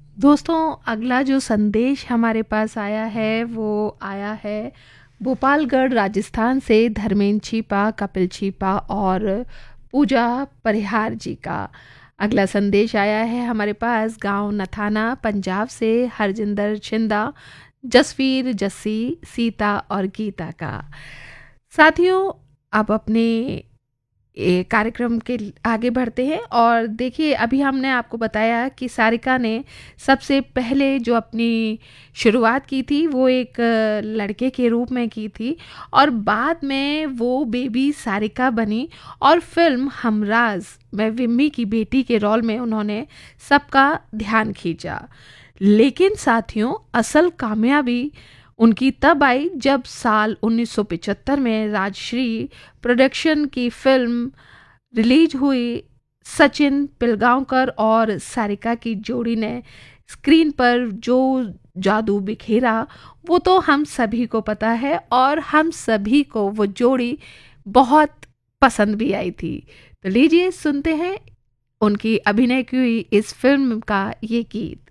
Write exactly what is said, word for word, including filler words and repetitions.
दोस्तों, अगला जो संदेश हमारे पास आया है वो आया है भोपालगढ़ राजस्थान से धर्मेंद्र छीपा, कपिल छीपा और पूजा परिहार जी का। अगला संदेश आया है हमारे पास गांव नथाना पंजाब से हरजिंदर छिंदा, जसवीर, जस्सी, सीता और गीता का। साथियों, अब अपने ये कार्यक्रम के आगे बढ़ते हैं और देखिए, अभी हमने आपको बताया कि सारिका ने सबसे पहले जो अपनी शुरुआत की थी वो एक अ, लड़के के रूप में की थी और बाद में वो बेबी सारिका बनी और फिल्म हमराज में विम्मी की बेटी के रोल में उन्होंने सबका ध्यान खींचा। लेकिन साथियों, असल कामयाबी उनकी तब आई जब साल उन्नीस सौ पचहत्तर में राजश्री प्रोडक्शन की फिल्म रिलीज हुई। सचिन पिलगांवकर और सारिका की जोड़ी ने स्क्रीन पर जो जादू बिखेरा वो तो हम सभी को पता है और हम सभी को वो जोड़ी बहुत पसंद भी आई थी। तो लीजिए सुनते हैं उनकी अभिनय की इस फिल्म का ये गीत।